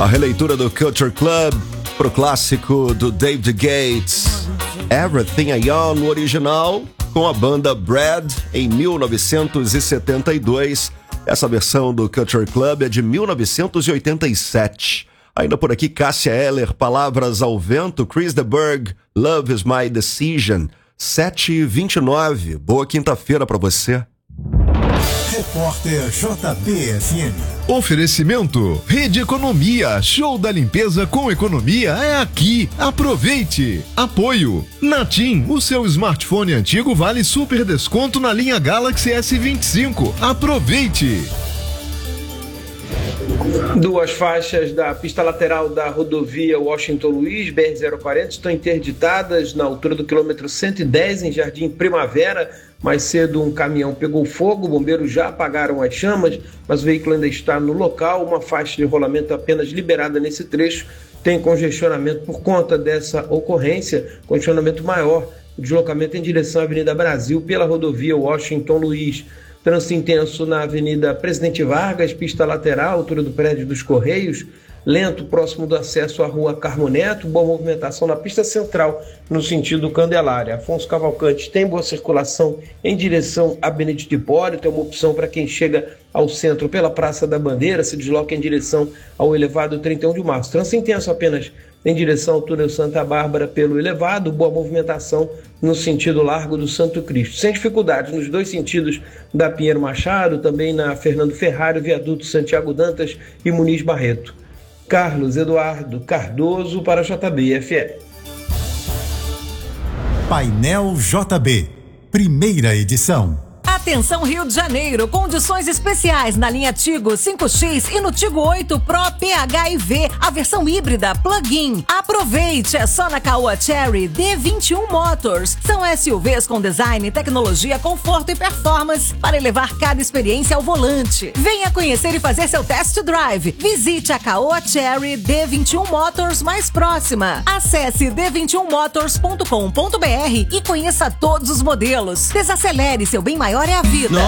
A releitura do Culture Club pro clássico do David Gates, Everything I Own, no original, com a banda Brad, em 1972. Essa versão do Culture Club é de 1987. Ainda por aqui, Cássia Eller, Palavras ao Vento, Chris de Burgh, Love is My Decision, 7h29. Boa quinta-feira para você. Repórter JBFM. Oferecimento Rede Economia, show da limpeza com economia é aqui. Aproveite. Apoio Natim, o seu smartphone antigo vale super desconto na linha Galaxy S25. Aproveite. Duas faixas da pista lateral da rodovia Washington Luiz, BR-040, estão interditadas na altura do quilômetro 110, em Jardim Primavera. Mais cedo um caminhão pegou fogo, bombeiros já apagaram as chamas, mas o veículo ainda está no local. Uma faixa de rolamento apenas liberada nesse trecho tem congestionamento por conta dessa ocorrência, congestionamento maior, o deslocamento em direção à Avenida Brasil pela rodovia Washington Luiz. Trânsito intenso na Avenida Presidente Vargas, pista lateral, altura do prédio dos Correios, lento próximo do acesso à Rua Carmo Neto, boa movimentação na pista central no sentido Candelária. Afonso Cavalcante tem boa circulação em direção a Benedito Hipólito, é uma opção para quem chega ao centro pela Praça da Bandeira, se desloca em direção ao elevado 31 de março. Trânsito intenso apenas em direção ao túnel Santa Bárbara pelo elevado, boa movimentação no sentido Largo do Santo Cristo. Sem dificuldades nos dois sentidos da Pinheiro Machado, também na Fernando Ferrari, viaduto Santiago Dantas e Muniz Barreto. Carlos Eduardo Cardoso para a JBFM. Painel JB, primeira edição. Atenção Rio de Janeiro, condições especiais na linha Tigo 5X e no Tigo 8 Pro PHEV, a versão híbrida plug-in. Aproveite, é só na Caoa Chery D21 Motors. São SUVs com design, tecnologia, conforto e performance para elevar cada experiência ao volante. Venha conhecer e fazer seu test drive. Visite a Caoa Chery D21 Motors mais próxima. Acesse d21motors.com.br e conheça todos os modelos. Desacelere, seu bem maior é a vida.